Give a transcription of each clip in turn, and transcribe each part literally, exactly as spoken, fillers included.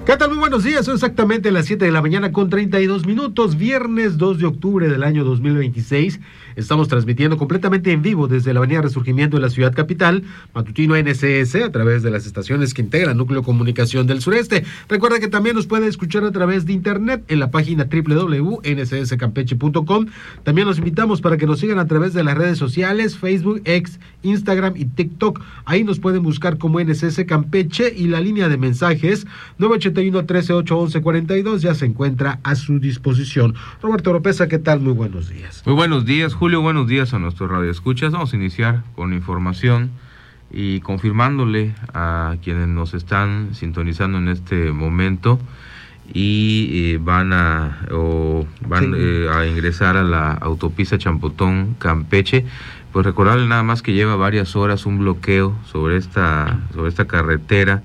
¿Qué tal? Muy buenos días, son exactamente las siete de la mañana con treinta y dos minutos, viernes dos de octubre del año dos mil veintiséis. Estamos transmitiendo completamente en vivo desde la avenida Resurgimiento de la ciudad capital, matutino N C S, a través de las estaciones que integran Núcleo Comunicación del Sureste. Recuerda que también nos puede escuchar a través de internet en la página doble u doble u doble u punto n c s campeche punto com. También los invitamos para que nos sigan a través de las redes sociales, Facebook, X, Instagram y TikTok. Ahí nos pueden buscar como N C S Campeche y la línea de mensajes nueve ochenta y uno, trece, ocho, once, cuarenta y dos ya se encuentra a su disposición. Roberto Oropesa, ¿qué tal? Muy buenos días. Muy buenos días, Julio. Buenos días a nuestros radioescuchas. Vamos a iniciar con información y confirmándole a quienes nos están sintonizando en este momento y eh, van a o van sí. eh, a ingresar a la autopista Champotón Campeche. Pues recordarle nada más que lleva varias horas un bloqueo sobre esta sobre esta carretera.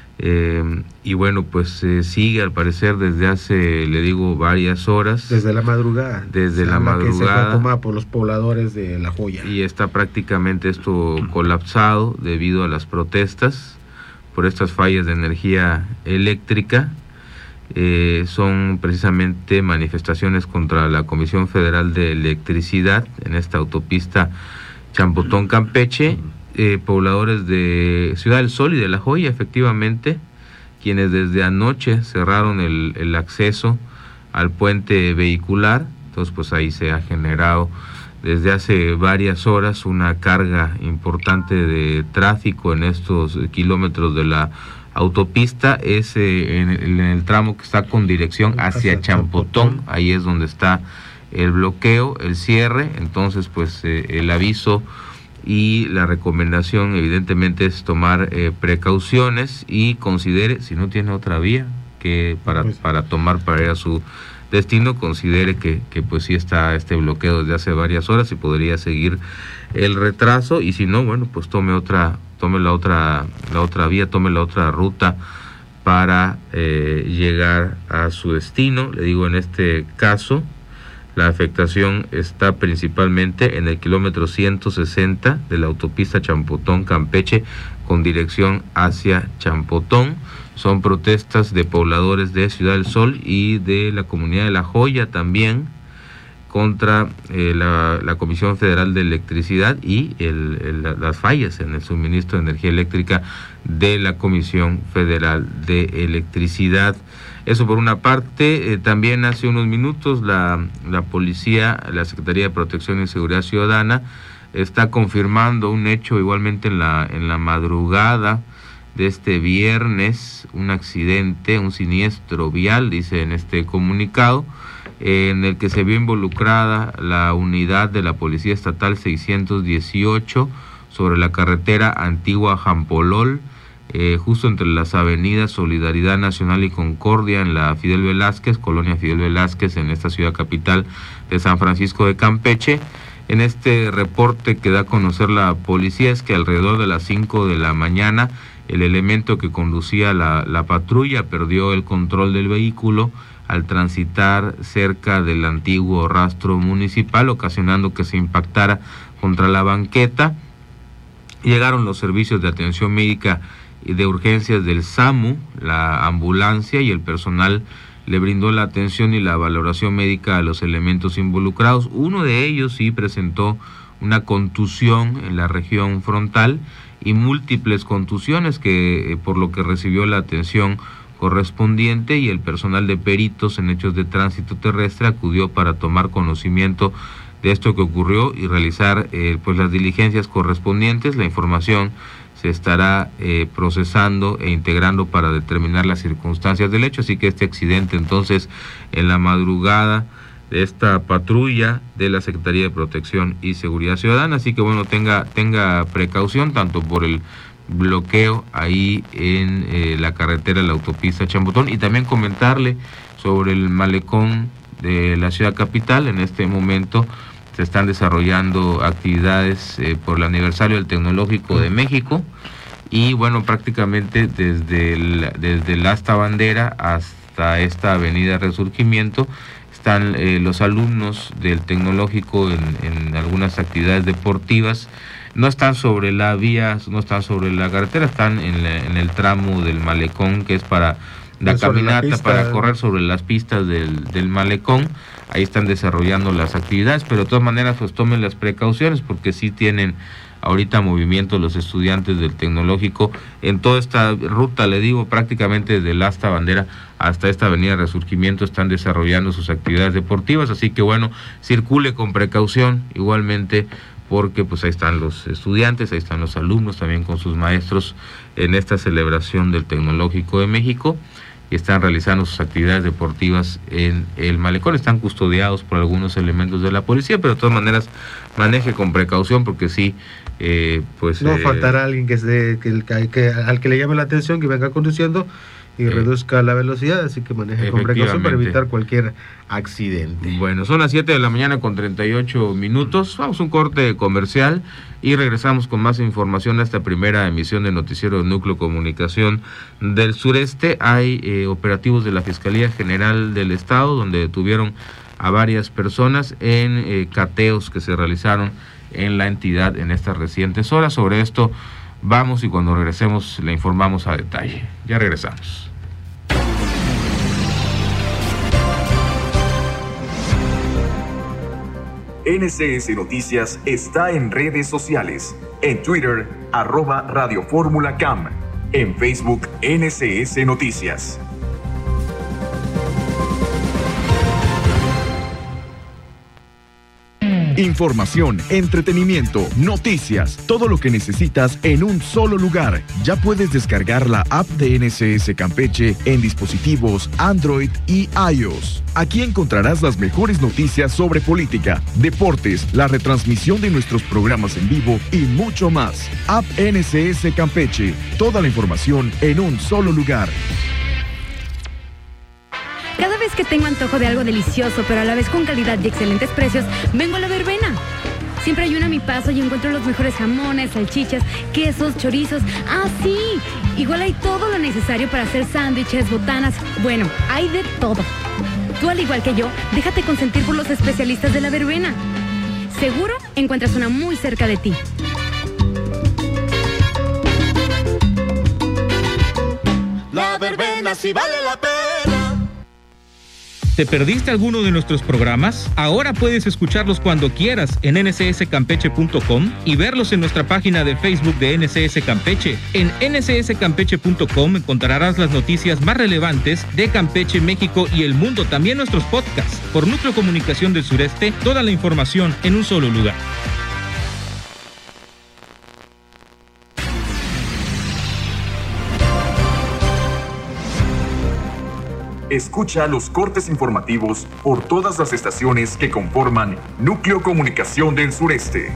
Eh, y bueno, pues eh, sigue al parecer desde hace, le digo, varias horas. Desde la madrugada. Desde la madrugada. Que se toma por los pobladores de La Joya. Y está prácticamente esto colapsado debido a las protestas por estas fallas de energía eléctrica. Eh, son precisamente manifestaciones contra la Comisión Federal de Electricidad en esta autopista Champotón Campeche. Eh, pobladores de Ciudad del Sol y de La Joya, efectivamente, quienes desde anoche cerraron el, el acceso al puente vehicular. Entonces pues ahí se ha generado desde hace varias horas una carga importante de tráfico en estos kilómetros de la autopista. Es eh, en, el, en el tramo que está con dirección hacia, hacia Champotón. Champotón, ahí es donde está el bloqueo, el cierre. Entonces pues eh, el aviso y la recomendación evidentemente es tomar eh, precauciones y considere, si no tiene otra vía que para, pues, para tomar para ir a su destino, considere que, que pues sí está este bloqueo desde hace varias horas y podría seguir el retraso, y si no, bueno, pues tome otra, tome la otra, la otra vía, tome la otra ruta para eh, llegar a su destino. Le digo, en este caso la afectación está principalmente en el kilómetro ciento sesenta de la autopista Champotón Campeche con dirección hacia Champotón. Son protestas de pobladores de Ciudad del Sol y de la comunidad de La Joya también contra eh, la, la Comisión Federal de Electricidad y el, el, las fallas en el suministro de energía eléctrica de la Comisión Federal de Electricidad. Eso por una parte. Eh, también hace unos minutos la, la policía, la Secretaría de Protección y Seguridad Ciudadana está confirmando un hecho igualmente en la, en la madrugada de este viernes, un accidente, un siniestro vial, dice en este comunicado, eh, en el que se vio involucrada la unidad de la Policía Estatal seiscientos dieciocho sobre la carretera Antigua-Jampolol, Eh, justo entre las avenidas Solidaridad Nacional y Concordia en la Fidel Velázquez, Colonia Fidel Velázquez, en esta ciudad capital de San Francisco de Campeche. En este reporte que da a conocer la policía es que alrededor de las cinco de la mañana el elemento que conducía la, la patrulla perdió el control del vehículo al transitar cerca del antiguo rastro municipal, ocasionando que se impactara contra la banqueta. Llegaron los servicios de atención médica y de urgencias del SAMU, la ambulancia y el personal le brindó la atención y la valoración médica a los elementos involucrados. Uno de ellos sí presentó una contusión en la región frontal y múltiples contusiones que eh, por lo que recibió la atención correspondiente, y el personal de peritos en hechos de tránsito terrestre acudió para tomar conocimiento de esto que ocurrió y realizar eh, pues las diligencias correspondientes. La información se estará eh, procesando e integrando para determinar las circunstancias del hecho. Así que este accidente entonces en la madrugada de esta patrulla de la Secretaría de Protección y Seguridad Ciudadana. Así que bueno, tenga, tenga precaución tanto por el bloqueo ahí en eh, la carretera, la autopista Champotón, y también comentarle sobre el malecón de la ciudad capital. En este momento se están desarrollando actividades eh, por el aniversario del Tecnológico de México, y bueno, prácticamente desde el, desde el Asta Bandera hasta esta avenida Resurgimiento están eh, los alumnos del Tecnológico en, en algunas actividades deportivas. No están sobre la vía, no están sobre la carretera, están en, la, en el tramo del malecón que es para la sobre la caminata pista, para correr sobre las pistas del, del malecón. Ahí están desarrollando las actividades, pero de todas maneras pues tomen las precauciones porque sí tienen ahorita movimiento los estudiantes del tecnológico en toda esta ruta, le digo, prácticamente desde el Asta Bandera hasta esta avenida Resurgimiento están desarrollando sus actividades deportivas, así que bueno, circule con precaución igualmente, porque pues ahí están los estudiantes, ahí están los alumnos también con sus maestros en esta celebración del Tecnológico de México, y están realizando sus actividades deportivas en el malecón. Están custodiados por algunos elementos de la policía, pero de todas maneras maneje con precaución porque sí, eh, pues... No eh, faltará alguien que, se, que, que, que al que le llame la atención, que venga conduciendo y eh, reduzca la velocidad, así que maneje con precaución para evitar cualquier accidente. Bueno, son las siete de la mañana con treinta y ocho minutos, vamos a un corte comercial y regresamos con más información a esta primera emisión de Noticiero de Núcleo Comunicación del Sureste. Hay eh, operativos de la Fiscalía General del Estado donde detuvieron a varias personas en eh, cateos que se realizaron en la entidad en estas recientes horas. Sobre esto vamos y cuando regresemos le informamos a detalle. Ya regresamos. N C S Noticias está en redes sociales. En Twitter, arroba Radio Fórmula Cam. En Facebook, N C S Noticias. Información, entretenimiento, noticias, todo lo que necesitas en un solo lugar. Ya puedes descargar la app de N C S Campeche en dispositivos Android y iOS. Aquí encontrarás las mejores noticias sobre política, deportes, la retransmisión de nuestros programas en vivo y mucho más. App N C S Campeche, toda la información en un solo lugar. Cada vez que tengo antojo de algo delicioso, pero a la vez con calidad y excelentes precios, vengo a La Verbena. Siempre hay una a mi paso y encuentro los mejores jamones, salchichas, quesos, chorizos. ¡Ah, sí! Igual hay todo lo necesario para hacer sándwiches, botanas. Bueno, hay de todo. Tú, al igual que yo, déjate consentir por los especialistas de La Verbena. Seguro encuentras una muy cerca de ti. La Verbena sí vale la pena. ¿Te perdiste alguno de nuestros programas? Ahora puedes escucharlos cuando quieras en N C S Campeche punto com y verlos en nuestra página de Facebook de N C S Campeche. En N C S Campeche punto com encontrarás las noticias más relevantes de Campeche, México y el mundo. También nuestros podcasts. Por Núcleo Comunicación del Sureste, toda la información en un solo lugar. Escucha los cortes informativos por todas las estaciones que conforman Núcleo Comunicación del Sureste.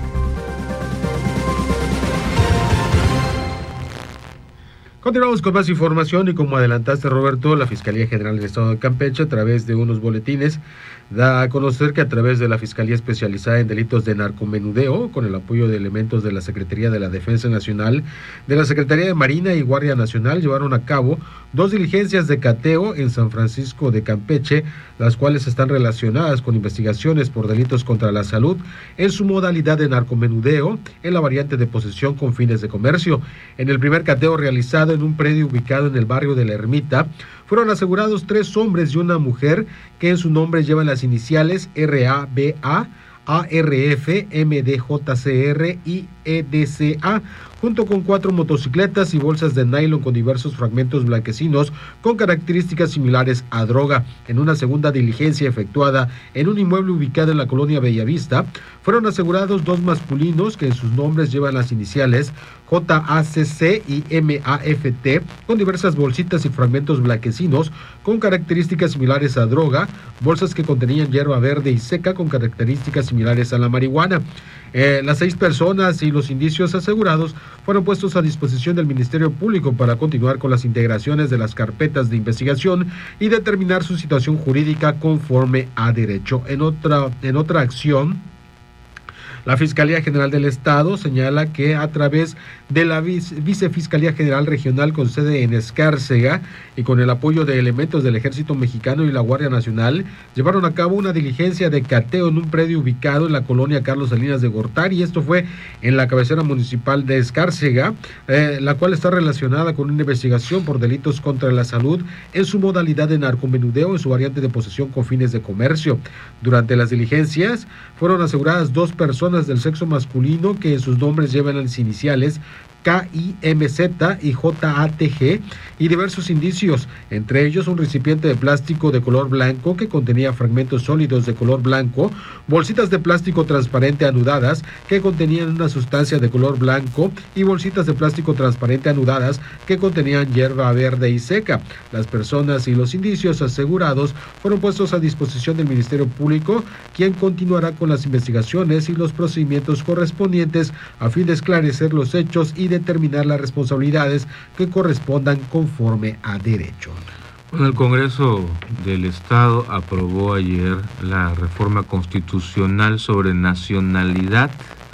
Continuamos con más información y como adelantaste, Roberto, la Fiscalía General del Estado de Campeche, a través de unos boletines, da a conocer que a través de la Fiscalía Especializada en Delitos de Narcomenudeo, con el apoyo de elementos de la Secretaría de la Defensa Nacional, de la Secretaría de Marina y Guardia Nacional, llevaron a cabo dos diligencias de cateo en San Francisco de Campeche, las cuales están relacionadas con investigaciones por delitos contra la salud en su modalidad de narcomenudeo en la variante de posesión con fines de comercio. En el primer cateo realizado en un predio ubicado en el barrio de La Ermita, fueron asegurados tres hombres y una mujer que en su nombre llevan las iniciales R A B A, A R F, M D J C R y E D C A, junto con cuatro motocicletas y bolsas de nylon con diversos fragmentos blanquecinos con características similares a droga. En una segunda diligencia efectuada en un inmueble ubicado en la colonia Bellavista, fueron asegurados dos masculinos que en sus nombres llevan las iniciales J A C C y M A F T, con diversas bolsitas y fragmentos blanquecinos con características similares a droga, bolsas que contenían hierba verde y seca con características similares a la marihuana. Eh, las seis personas y los indicios asegurados fueron puestos a disposición del Ministerio Público para continuar con las integraciones de las carpetas de investigación y determinar su situación jurídica conforme a derecho. En otra, en otra acción, La Fiscalía General del Estado señala que a través de la Vice- Vicefiscalía General Regional con sede en Escárcega y con el apoyo de elementos del Ejército Mexicano y la Guardia Nacional, llevaron a cabo una diligencia de cateo en un predio ubicado en la colonia Carlos Salinas de Gortari. Esto fue en la cabecera municipal de Escárcega, eh, la cual está relacionada con una investigación por delitos contra la salud en su modalidad de narcomenudeo en su variante de posesión con fines de comercio. Durante las diligencias fueron aseguradas dos personas del sexo masculino que en sus nombres llevan las iniciales K I M Z y J A T G y diversos indicios, entre ellos un recipiente de plástico de color blanco que contenía fragmentos sólidos de color blanco, bolsitas de plástico transparente anudadas que contenían una sustancia de color blanco y bolsitas de plástico transparente anudadas que contenían hierba verde y seca. Las personas y los indicios asegurados fueron puestos a disposición del Ministerio Público, quien continuará con las investigaciones y los procedimientos correspondientes a fin de esclarecer los hechos y determinar las responsabilidades que correspondan conforme a derecho. Bueno, el Congreso del Estado aprobó ayer la reforma constitucional sobre nacionalidad.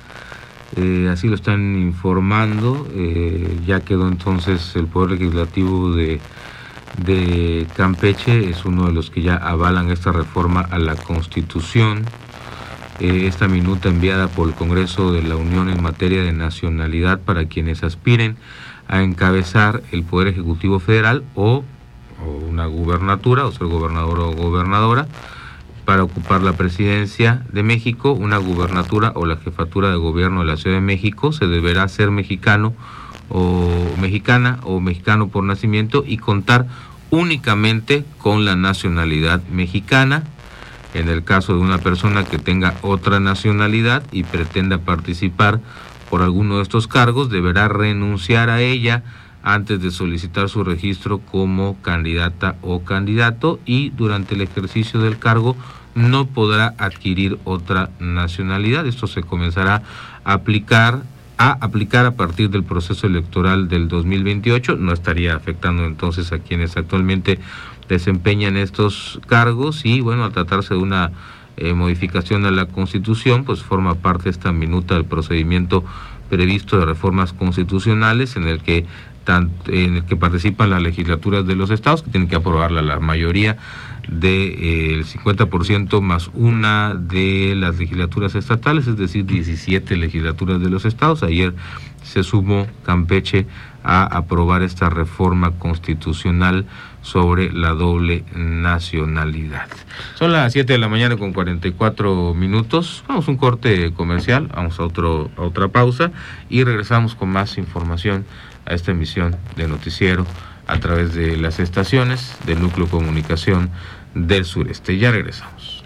Eh, así lo están informando. Eh, ya quedó entonces el Poder Legislativo de, de Campeche, es uno de los que ya avalan esta reforma a la Constitución. Eh, esta minuta enviada por el Congreso de la Unión en materia de nacionalidad para quienes aspiren a encabezar el Poder Ejecutivo Federal o, o una gubernatura, o ser gobernador o gobernadora, para ocupar la presidencia de México, una gubernatura o la jefatura de gobierno de la Ciudad de México. Se deberá ser mexicano o mexicana o mexicano por nacimiento y contar únicamente con la nacionalidad mexicana. En el caso de una persona que tenga otra nacionalidad y pretenda participar por alguno de estos cargos, deberá renunciar a ella antes de solicitar su registro como candidata o candidato, y durante el ejercicio del cargo no podrá adquirir otra nacionalidad. Esto se comenzará a aplicar a aplicar a partir del proceso electoral del dos mil veintiocho. No estaría afectando entonces a quienes actualmente desempeñan estos cargos, y bueno, al tratarse de una eh, modificación a la Constitución, pues forma parte esta minuta del procedimiento previsto de reformas constitucionales en el que tanto, en el que participan las legislaturas de los estados, que tienen que aprobarla la mayoría del de, eh, cincuenta por ciento más una de las legislaturas estatales, es decir, diecisiete legislaturas de los estados. Ayer se sumó Campeche a aprobar esta reforma constitucional sobre la doble nacionalidad. Son las siete de la mañana con cuarenta y cuatro minutos. Vamos a un corte comercial, vamos a, otro, a otra pausa y regresamos con más información a esta emisión de noticiero a través de las estaciones del Núcleo Comunicación del Sureste. Ya regresamos.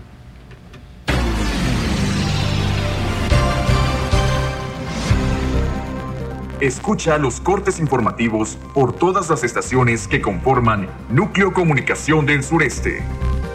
Escucha los cortes informativos por todas las estaciones que conforman Núcleo Comunicación del Sureste.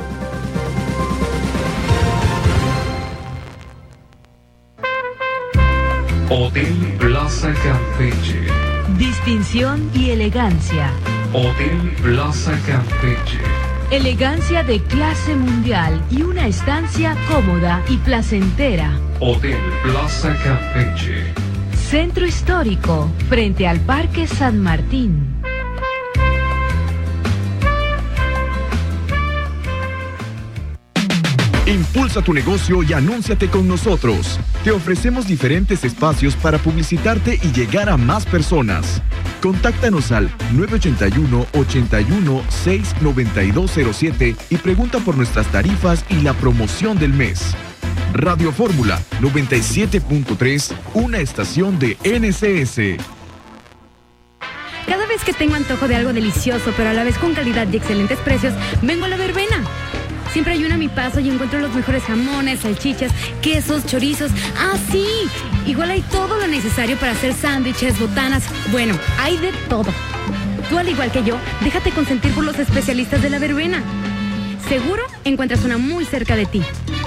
Hotel Plaza Campeche. Distinción y elegancia. Hotel Plaza Campeche. Elegancia de clase mundial y una estancia cómoda y placentera. Hotel Plaza Campeche. Centro Histórico, frente al Parque San Martín. Impulsa tu negocio y anúnciate con nosotros. Te ofrecemos diferentes espacios para publicitarte y llegar a más personas. Contáctanos al nueve ocho uno, ocho uno seis, nueve dos cero siete y pregunta por nuestras tarifas y la promoción del mes. Radio Fórmula noventa y siete punto tres, una estación de N C S. Cada vez que tengo antojo de algo delicioso, pero a la vez con calidad y excelentes precios, vengo a La Verbena. Siempre hay una a mi paso y encuentro los mejores jamones, salchichas, quesos, chorizos. ¡Ah, sí! Igual hay todo lo necesario para hacer sándwiches, botanas. Bueno, hay de todo. Tú, al igual que yo, déjate consentir por los especialistas de La Verbena. Seguro encuentras una muy cerca de ti.